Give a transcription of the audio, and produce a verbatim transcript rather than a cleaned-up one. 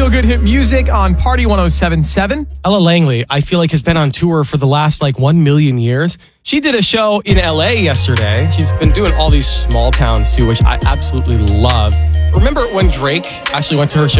feel-good hit music on Party one oh seven point seven. Ella Langley, I feel like, has been on tour for the last like one million years. She did a show in L A yesterday. She's been doing all these small towns too, which I absolutely love. Remember when Drake actually went to her show